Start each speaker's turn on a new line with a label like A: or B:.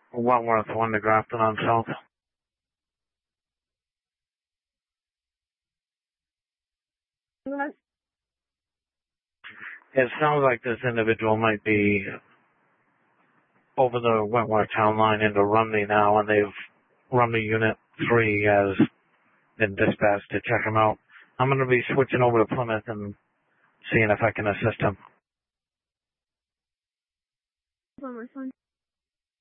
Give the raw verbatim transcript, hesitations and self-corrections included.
A: Wentworth, one to Grafton on South.
B: What?
A: It sounds like this individual might be over the Wentworth town line into Rumney now, and they've Rumney Unit three has been dispatched to check him out. I'm going to be switching over to Plymouth and seeing if I can assist him.
B: On my phone.